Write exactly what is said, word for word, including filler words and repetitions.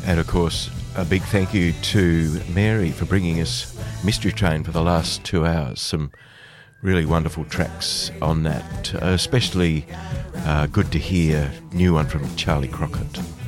And of course, a big thank you to Mary for bringing us Mystery Train for the last two hours. Some really wonderful tracks on that, uh, especially uh, good to hear new one from Charlie Crockett.